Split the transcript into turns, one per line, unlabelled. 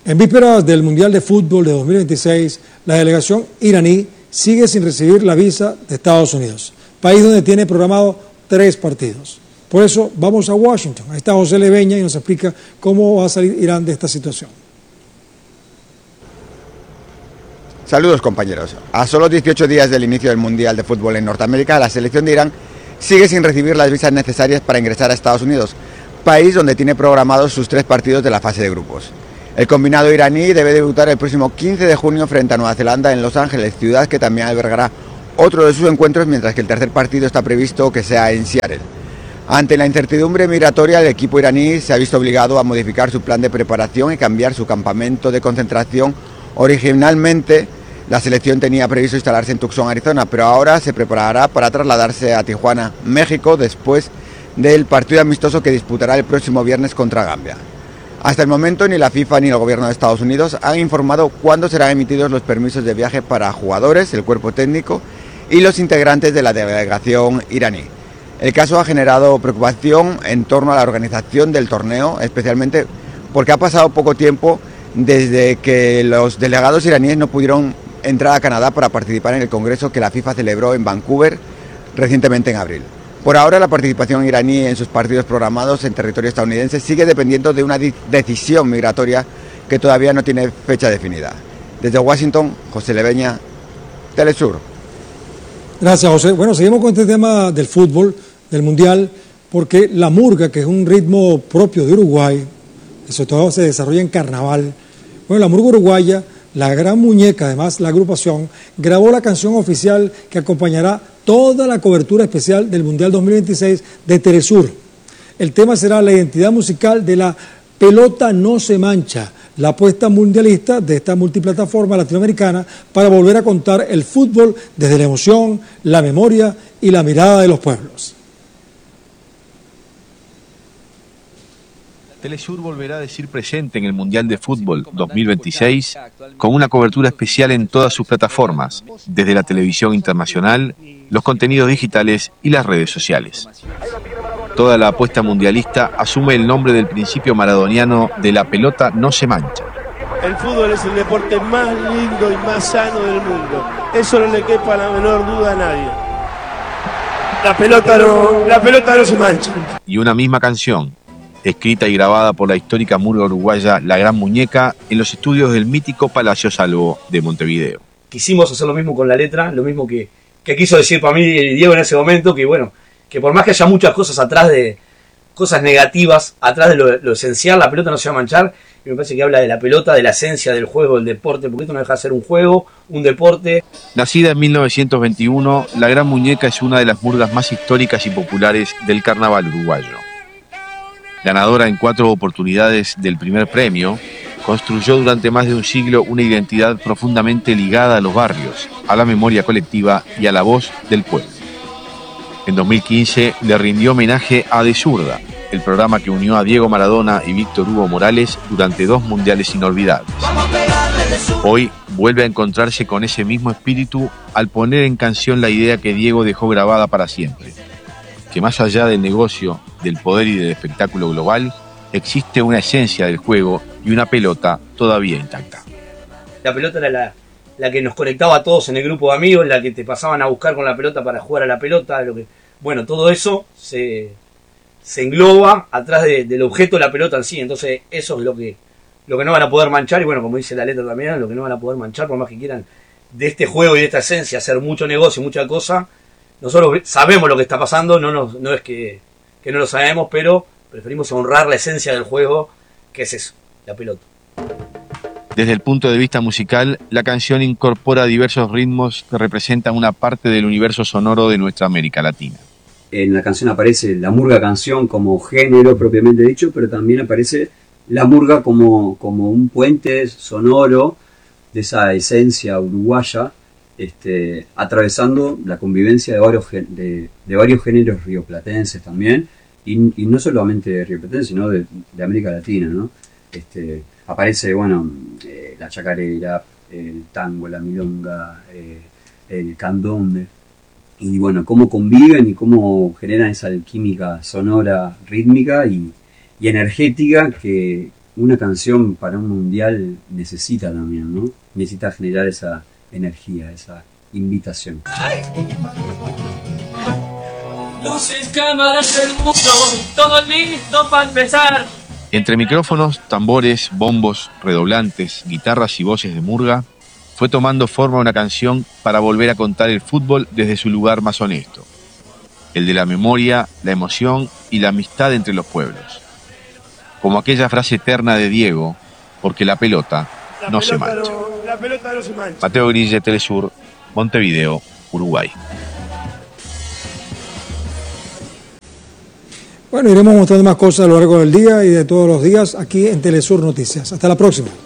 En vísperas del Mundial de Fútbol de 2026, la delegación iraní sigue sin recibir la visa de Estados Unidos, país donde tiene programado 3 partidos. Por eso vamos a Washington. Ahí está José Leveña y nos explica cómo va a salir Irán de esta situación.
Saludos, compañeros. A solo 18 días del inicio del Mundial de Fútbol en Norteamérica, la selección de Irán sigue sin recibir las visas necesarias para ingresar a Estados Unidos, país donde tiene programados sus 3 partidos de la fase de grupos. El combinado iraní debe debutar el próximo 15 de junio frente a Nueva Zelanda en Los Ángeles, ciudad que también albergará otro de sus encuentros, mientras que el tercer partido está previsto que sea en Seattle. Ante la incertidumbre migratoria, el equipo iraní se ha visto obligado a modificar su plan de preparación y cambiar su campamento de concentración. Originalmente, la selección tenía previsto instalarse en Tucson, Arizona, pero ahora se preparará para trasladarse a Tijuana, México, después del partido amistoso que disputará el próximo viernes contra Gambia. Hasta el momento, ni la FIFA ni el gobierno de Estados Unidos han informado cuándo serán emitidos los permisos de viaje para jugadores, el cuerpo técnico y los integrantes de la delegación iraní. El caso ha generado preocupación en torno a la organización del torneo, especialmente porque ha pasado poco tiempo desde que los delegados iraníes no pudieron entrar a Canadá para participar en el congreso que la FIFA celebró en Vancouver recientemente en abril. Por ahora, la participación iraní en sus partidos programados en territorio estadounidense sigue dependiendo de una decisión migratoria que todavía no tiene fecha definida. Desde Washington, José Leveña, Telesur.
Gracias, José. Bueno, seguimos con este tema del fútbol, del Mundial, porque la murga, que es un ritmo propio de Uruguay, sobre todo se desarrolla en carnaval. Bueno, la murga uruguaya, la Gran Muñeca, además la agrupación, grabó la canción oficial que acompañará toda la cobertura especial del Mundial 2026 de Telesur. El tema será la identidad musical de la pelota no se mancha, la apuesta mundialista de esta multiplataforma latinoamericana para volver a contar el fútbol desde la emoción, la memoria y la mirada de los pueblos.
Telesur volverá a decir presente en el Mundial de Fútbol 2026 con una cobertura especial en todas sus plataformas, desde la televisión internacional, los contenidos digitales y las redes sociales. Toda la apuesta mundialista asume el nombre del principio maradoniano de la pelota no se mancha.
El fútbol es el deporte más lindo y más sano del mundo. Eso no le quepa la menor duda a nadie. La pelota no se mancha.
Y una misma canción, escrita y grabada por la histórica murga uruguaya La Gran Muñeca en los estudios del mítico Palacio Salvo de Montevideo.
Quisimos hacer lo mismo con la letra, lo mismo que quiso decir para mí Diego en ese momento, que bueno, que por más que haya muchas cosas atrás de cosas negativas, atrás de lo esencial, la pelota no se va a manchar, y me parece que habla de la pelota, de la esencia del juego, del deporte, porque esto no deja de ser un juego, un deporte.
Nacida en 1921, La Gran Muñeca es una de las murgas más históricas y populares del carnaval uruguayo. Ganadora en 4 oportunidades del primer premio, construyó durante más de un siglo una identidad profundamente ligada a los barrios, a la memoria colectiva y a la voz del pueblo. En 2015 le rindió homenaje a De Zurda, el programa que unió a Diego Maradona y Víctor Hugo Morales durante 2 mundiales inolvidables. Hoy vuelve a encontrarse con ese mismo espíritu al poner en canción la idea que Diego dejó grabada para siempre, que más allá del negocio, del poder y del espectáculo global, existe una esencia del juego y una pelota todavía intacta.
La pelota era la que nos conectaba a todos en el grupo de amigos, la que te pasaban a buscar con la pelota para jugar a la pelota. Bueno, todo eso se engloba atrás del objeto de la pelota en sí. Entonces eso es lo que no van a poder manchar. Y bueno, como dice la letra también, lo que no van a poder manchar, por más que quieran de este juego y de esta esencia hacer mucho negocio, mucha cosa. Nosotros sabemos lo que está pasando, no es que no lo sabemos, pero preferimos honrar la esencia del juego, que es eso, la pelota.
Desde el punto de vista musical, la canción incorpora diversos ritmos que representan una parte del universo sonoro de nuestra América Latina.
En la canción aparece la murga canción como género propiamente dicho, pero también aparece la murga como un puente sonoro de esa esencia uruguaya, atravesando la convivencia de varios géneros rioplatenses también, y no solamente rioplatenses, sino de América Latina, ¿no? Aparece, bueno, la chacarera, el tango, la milonga, el candombe, y bueno, cómo conviven y cómo generan esa química sonora, rítmica y energética que una canción para un mundial necesita también, ¿no? Necesita generar esa energía, esa invitación.
Luces, cámaras del mundo, todo listo para empezar.
Entre micrófonos, tambores, bombos, redoblantes, guitarras y voces de murga, fue tomando forma una canción para volver a contar el fútbol desde su lugar más honesto, el de la memoria, la emoción y la amistad entre los pueblos. Como aquella frase eterna de Diego, porque la pelota no se mancha.
La pelota no se mancha.
Mateo Grille, Telesur, Montevideo, Uruguay.
Bueno, iremos mostrando más cosas a lo largo del día y de todos los días aquí en Telesur Noticias. Hasta la próxima.